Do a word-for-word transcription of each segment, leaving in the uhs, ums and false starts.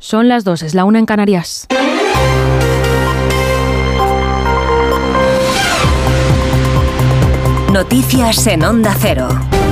Son las dos, es la una en Canarias. Noticias en Onda Cero.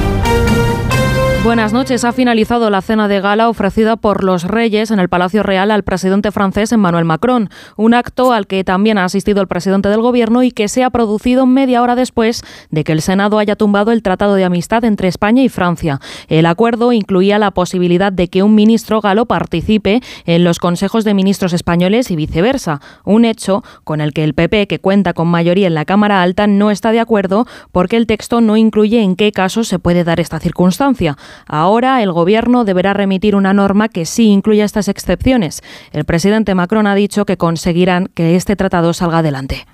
Buenas noches. Ha finalizado la cena de gala ofrecida por los Reyes en el Palacio Real al presidente francés Emmanuel Macron, un acto al que también ha asistido el presidente del Gobierno y que se ha producido media hora después de que el Senado haya tumbado el Tratado de Amistad entre España y Francia. El acuerdo incluía la posibilidad de que un ministro galo participe en los consejos de ministros españoles y viceversa, un hecho con el que el P P, que cuenta con mayoría en la Cámara Alta, no está de acuerdo porque el texto no incluye en qué casos se puede dar esta circunstancia. Ahora el Gobierno deberá remitir una norma que sí incluya estas excepciones. El presidente Macron ha dicho que conseguirán que este tratado salga adelante.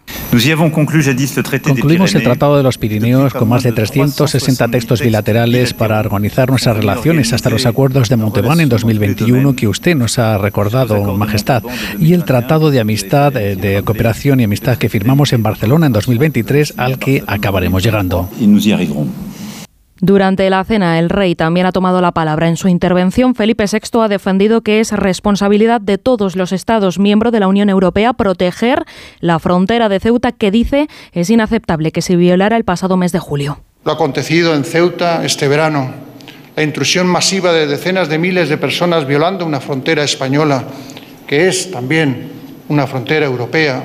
Concluimos el Tratado de los Pirineos con más de trescientos sesenta textos bilaterales para armonizar nuestras relaciones hasta los acuerdos de Montauban en dos mil veintiuno que usted nos ha recordado, Majestad, y el Tratado de Amistad, de Cooperación y Amistad que firmamos en Barcelona en dos mil veintitrés, al que acabaremos llegando. Durante la cena, el rey también ha tomado la palabra. En su intervención, Felipe sexto ha defendido que es responsabilidad de todos los Estados miembros de la Unión Europea proteger la frontera de Ceuta, que dice es inaceptable que se violara el pasado mes de julio. Lo acontecido en Ceuta este verano, la intrusión masiva de decenas de miles de personas violando una frontera española, que es también una frontera europea,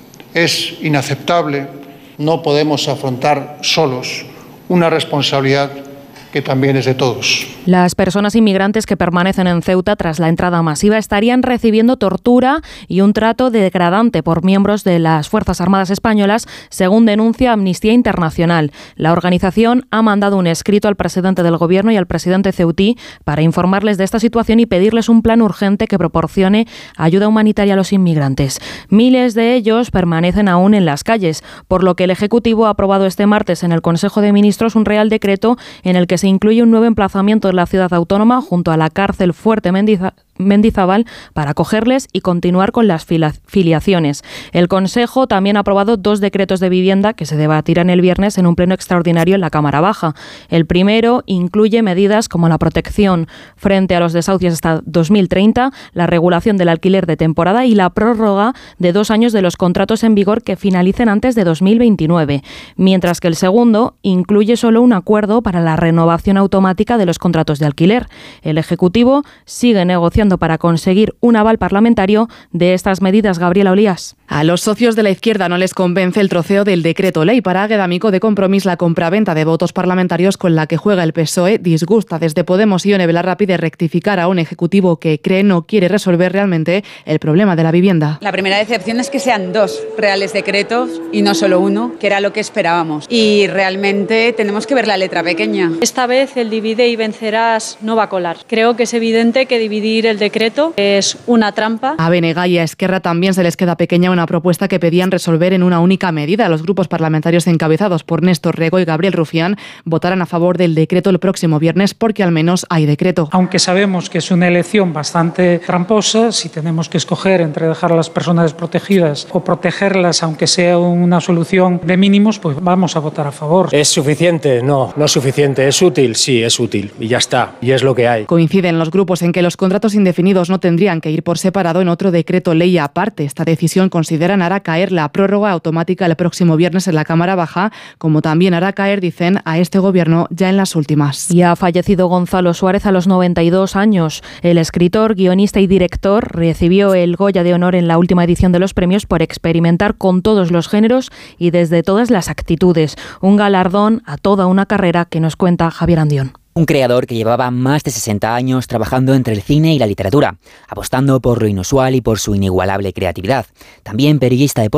es inaceptable. No podemos afrontar solos una responsabilidad que también es de todos. Las personas inmigrantes que permanecen en Ceuta tras la entrada masiva estarían recibiendo tortura y un trato degradante por miembros de las Fuerzas Armadas españolas, según denuncia Amnistía Internacional. La organización ha mandado un escrito al presidente del Gobierno y al presidente ceutí para informarles de esta situación y pedirles un plan urgente que proporcione ayuda humanitaria a los inmigrantes. Miles de ellos permanecen aún en las calles, por lo que el Ejecutivo ha aprobado este martes en el Consejo de Ministros un Real Decreto en el que se incluye un nuevo emplazamiento en la ciudad autónoma junto a la cárcel Fuerte Mendiza Mendizábal para acogerles y continuar con las filiaciones. El Consejo también ha aprobado dos decretos de vivienda que se debatirán el viernes en un pleno extraordinario en la Cámara Baja. El primero incluye medidas como la protección frente a los desahucios hasta dos mil treinta, la regulación del alquiler de temporada y la prórroga de dos años de los contratos en vigor que finalicen antes de dos mil veintinueve, mientras que el segundo incluye solo un acuerdo para la renovación automática de los contratos de alquiler. El Ejecutivo sigue negociando para conseguir un aval parlamentario de estas medidas. Gabriela Olías. A los socios de la izquierda no les convence el troceo del decreto ley para Águeda Amico de Compromís. La compraventa de votos parlamentarios con la que juega el P S O E disgusta. Desde Podemos, Ione Belarra pide rectificar a un ejecutivo que cree no quiere resolver realmente el problema de la vivienda. La primera decepción es que sean dos reales decretos y no solo uno, que era lo que esperábamos. Y realmente tenemos que ver la letra pequeña. Esta vez el divide y vencerás no va a colar. Creo que es evidente que dividir el decreto es una trampa. A B N G y a Esquerra también se les queda pequeña una propuesta que pedían resolver en una única medida. Los grupos parlamentarios encabezados por Néstor Rego y Gabriel Rufián votarán a favor del decreto el próximo viernes porque al menos hay decreto. Aunque sabemos que es una elección bastante tramposa, si tenemos que escoger entre dejar a las personas desprotegidas o protegerlas, aunque sea una solución de mínimos, pues vamos a votar a favor. ¿Es suficiente? No, no es suficiente. ¿Es útil? Sí, es útil. Y ya está. Y es lo que hay. Coinciden los grupos en que los contratos indefinidos no tendrían que ir por separado en otro decreto ley aparte. Esta decisión consideran hará caer la prórroga automática el próximo viernes en la Cámara Baja, como también hará caer, dicen, a este Gobierno ya en las últimas. Y ha fallecido Gonzalo Suárez a los noventa y dos años. El escritor, guionista y director recibió el Goya de Honor en la última edición de los premios por experimentar con todos los géneros y desde todas las actitudes. Un galardón a toda una carrera que nos cuenta Javier Andión. Un creador que llevaba más de sesenta años trabajando entre el cine y la literatura, apostando por lo inusual y por su inigualable creatividad. También periodista de